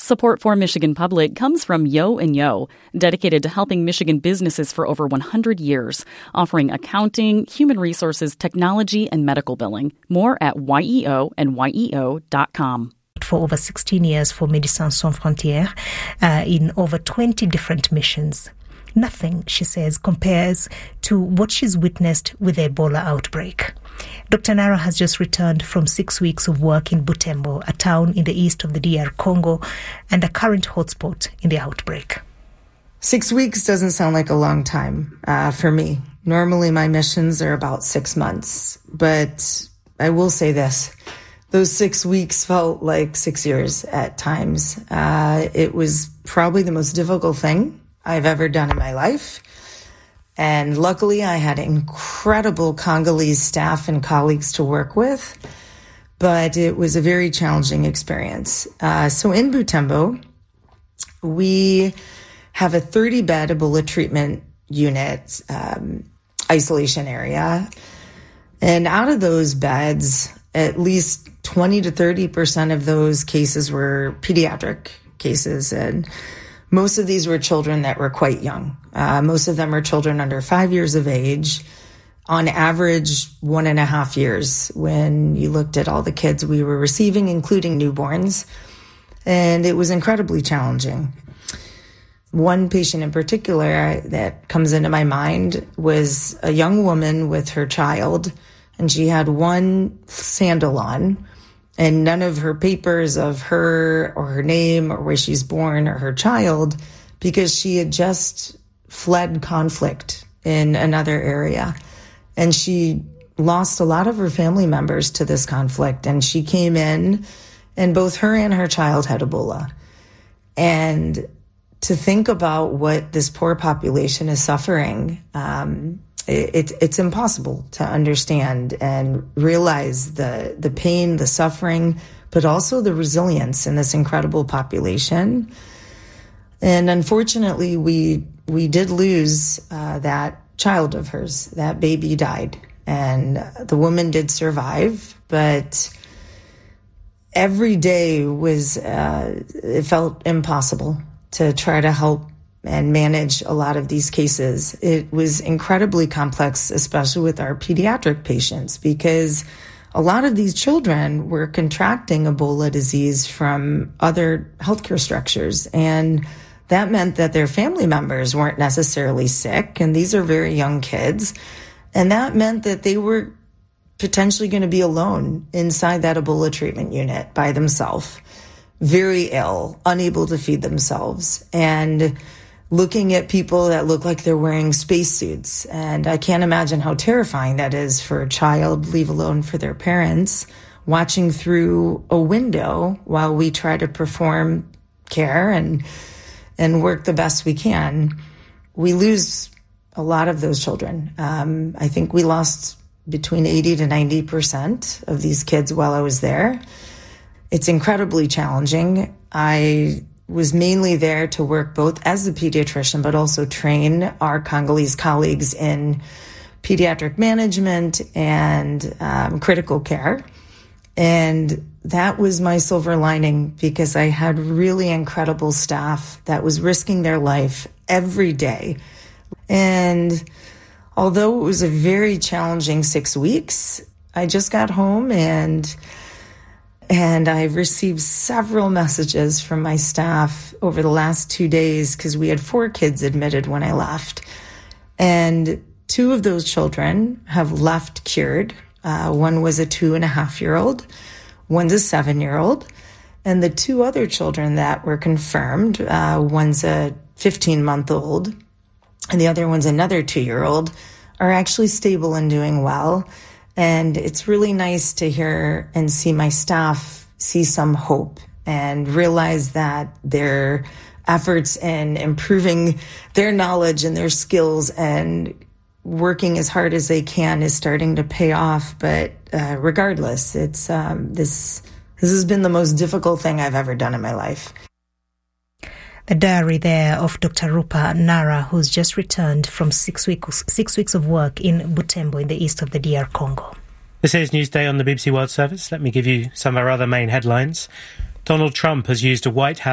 Support for Michigan Public comes from Yo & Yo, dedicated to helping Michigan businesses for over 100 years, offering accounting, human resources, technology, and medical billing. More at YEO and YEO.com. For over 16 years for Médecins Sans Frontières in over 20 different missions. Nothing, she says, compares to what she's witnessed with the Ebola outbreak. Dr. Nara has just returned from 6 weeks of work in Butembo, a town in the east of the DR Congo, and a current hotspot in the outbreak. 6 weeks doesn't sound like a long time for me. Normally my missions are about 6 months, but I will say this. Those 6 weeks felt like 6 years at times. It was probably the most difficult thing I've ever done in my life. And luckily, I had incredible Congolese staff and colleagues to work with, but it was a very challenging experience. So in Butembo, we have a 30-bed Ebola treatment unit, isolation area. And out of those beds, at least 20 to 30% of those cases were pediatric cases, and most of these were children that were quite young. Most of them are children under 5 years of age, on average 1.5 years when you looked at all the kids we were receiving, including newborns. And it was incredibly challenging. One patient in particular that comes into my mind was a young woman with her child, and she had one sandal on, and none of her papers of her or her name or where she's born or her child, because she had just fled conflict in another area. And she lost a lot of her family members to this conflict. And she came in, and both her and her child had Ebola. And to think about what this poor population is suffering, it's impossible to understand and realize the pain, the suffering, but also the resilience in this incredible population. And unfortunately, we did lose that child of hers. That baby died, and the woman did survive, but every day was it felt impossible to try to help and manage a lot of these cases. It was incredibly complex, especially with our pediatric patients, because a lot of these children were contracting Ebola disease from other healthcare structures. And that meant that their family members weren't necessarily sick. And these are very young kids. And that meant that they were potentially going to be alone inside that Ebola treatment unit by themselves, very ill, unable to feed themselves, and looking at people that look like they're wearing spacesuits. And I can't imagine how terrifying that is for a child, leave alone for their parents, watching through a window while we try to perform care and work the best we can. We lose a lot of those children. I think we lost between 80 to 90% of these kids while I was there. It's incredibly challenging. I was mainly there to work both as a pediatrician, but also train our Congolese colleagues in pediatric management and critical care. And that was my silver lining, because I had really incredible staff that was risking their life every day. And although it was a very challenging 6 weeks, I just got home and I've received several messages from my staff over the last 2 days, because we had 4 kids admitted when I left. And 2 of those children have left cured. One was a 2.5-year-old, one's a 7-year-old. And the 2 other children that were confirmed, one's a 15-month-old and the other one's another 2-year-old, are actually stable and doing well. And it's really nice to hear and see my staff see some hope and realize that their efforts in improving their knowledge and their skills and working as hard as they can is starting to pay off. But regardless, it's this has been the most difficult thing I've ever done in my life. The diary there of Dr. Rupa Nara, who's just returned from 6 weeks of work in Butembo in the east of the DR Congo. This is Newsday on the BBC World Service. Let me give you some of our other main headlines. Donald Trump has used a White House